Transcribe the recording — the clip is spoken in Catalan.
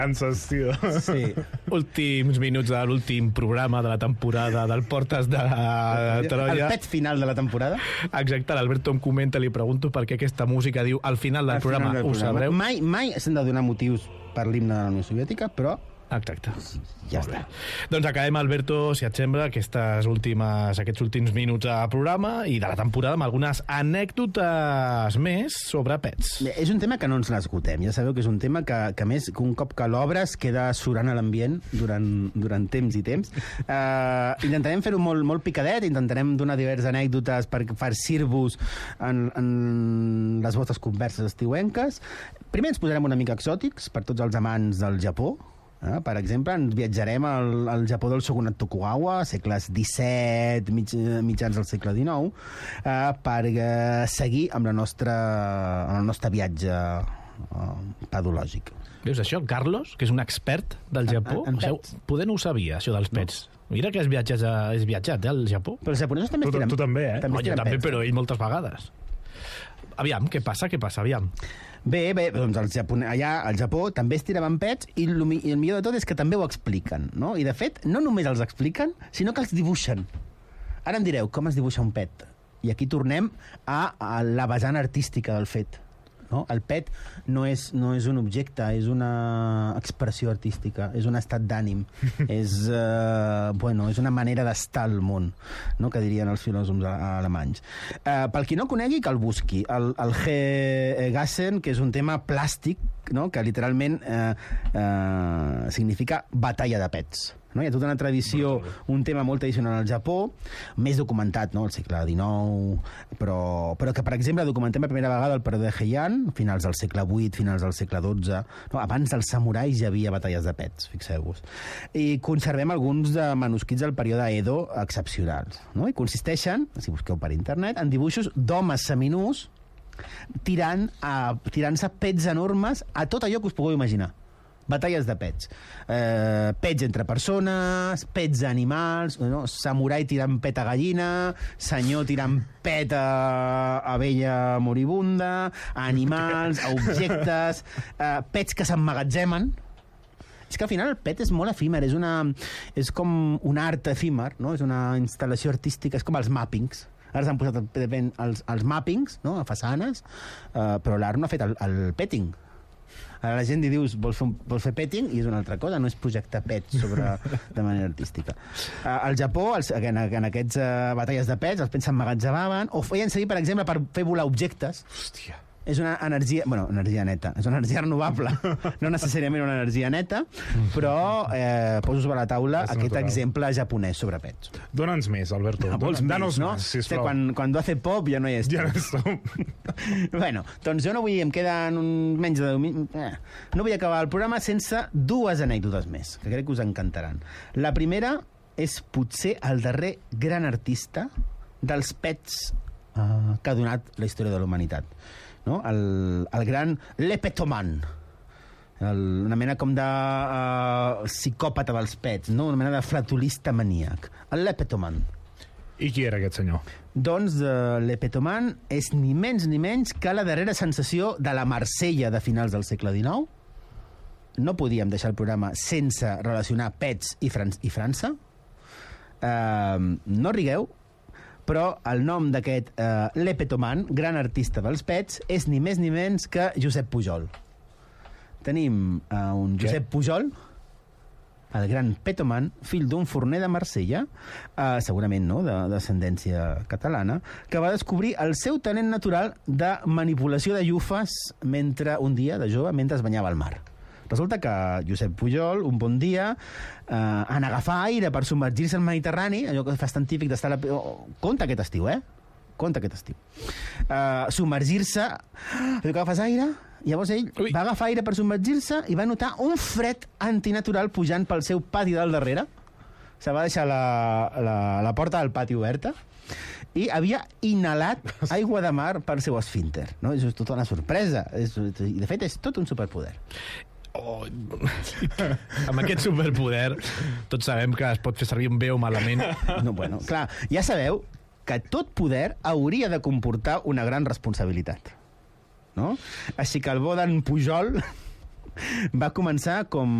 vacances, tio. Sí. Últims minuts de l'últim programa de la temporada del Portes de Troia. El pet final de la temporada. Exacte, l'Alberto em comenta, li pregunto per què aquesta música diu al final del programa, ho sabreu? Mai s'han de donar motius per l'himne de la Unió Soviètica, però Exacte. ja està. Doncs acabem, Alberto, si et sembla, aquests últims minuts de programa i de la temporada amb algunes anècdotes més sobre pets. És un tema que no ens l'esgotem. Ja sabeu que és un tema que a més, que un cop que l'obres queda surant a l'ambient durant temps i temps. Intentarem fer-ho molt picadet, intentarem donar diverses anècdotes per farcir-vos en les vostres converses estiuenques. Primer ens posarem una mica exòtics per tots els amants del Japó. Per exemple, ens viatjarem al Japó del Shogunat Tokugawa, segles XVII, mitjans del segle XIX, per seguir amb el nostre viatge pedològic. Veus això, Carlos, que és un expert del Japó? En pets. Poder no ho sabia, això dels pets. Mira que has viatjat al Japó. Però els japonesos també Tu també, eh? Jo també, però ell moltes vegades. Aviam, què passa? Aviam. Bé, doncs allà al Japó també es tiraven pets i el millor de tot és que també ho expliquen, no? I de fet, no només els expliquen, sinó que els dibuixen. Ara em direu, com es dibuixa un pet? I aquí tornem a la vessant artística del fet. No? El pet no és un objecte, és una expressió artística, és un estat d'ànim, és una manera d'estar al món, no? Que dirien els filòsofs alemanys. Pel qui no conegui, que el busqui. El Gegassen, que és un tema plàstic, no? Que literalment significa batalla de pets. No? Hi ha tota una tradició, un tema molt tradicional al Japó, més documentat, no? Al segle XIX, però que, per exemple, documentem per primera vegada el període Heian, finals del segle VIII, finals del segle XII. No? Abans dels samurais ja havia batalles de pets, fixeu-vos. I conservem alguns de manuscrits del període Edo excepcionals. No? I consisteixen, si busqueu per internet, en dibuixos d'homes seminus tirant-se pets enormes a tot allò que us pugueu imaginar. Batalles de pets. Pets entre persones, pets animals, no? Samurai tirant pet a gallina, senyor tirant pet a abella moribunda, animals, a objectes, pets que s'emmagatzemen. És que al final el pet és molt efímer, és com un art efímer, no? És una instal·lació artística, és com els mappings. Ara s'han posat els mappings, no? A façanes, però l'art no ha fet el petting. Ara la gent li dius, vols fer petting, i és una altra cosa, no és projectar pets de manera artística. Al Japó, en aquestes batalles de pets, els pets s'emmagatzemaven, o feien servir, per exemple, per fer volar objectes. Hòstia. És una energia neta, és una energia renovable, no necessàriament una energia neta, però poso sobre la taula aquest exemple japonès sobre pets. Dona'ns més, Alberto. Danos més, sisplau. Quan hace pop ja no hi és. Ja no som. Bueno, doncs jo no vull, em queden menys de 10 minuts. No vull acabar el programa sense dues anècdotes més, que crec que us encantaran. La primera és potser el darrer gran artista dels pets que ha donat la història de la humanitat. No? El gran Lepetoman, una mena com de psicòpata dels pets, no? Una mena de flatulista maníac, el Lepetoman. I qui era aquest senyor? Doncs Lepetoman és ni menys que la darrera sensació de la Marsella de finals del segle XIX. No podíem deixar el programa sense relacionar pets i França. No rigueu, però el nom d'aquest Lepetoman, gran artista dels pets, és ni més ni menys que Josep Pujol. Tenim un Josep Pujol, el gran Petoman, fill d'un forner de Marsella, segurament no, d'ascendència catalana, que va descobrir el seu talent natural de manipulació de llufes un dia, de jove, mentre es banyava al mar. Resulta que Josep Pujol, un bon dia, en agafar aire per submergir-se al Mediterrani, allò que fas tan típic d'estar... Compte aquest estiu, Compte aquest estiu. Submergir-se, allò que agafes aire, llavors ell va agafar aire per submergir-se i va notar un fred antinatural pujant pel seu pati del darrere. Se va deixar la porta del pati oberta i havia inhalat aigua de mar pel seu esfínter. No? És tota una sorpresa. I de fet, és tot un superpoder. Oh. Amb aquest superpoder tots sabem que es pot fer servir bé o malament. No, bueno, clar, ja sabeu que tot poder hauria de comportar una gran responsabilitat, no? Així que el bo d'en Pujol Va començar com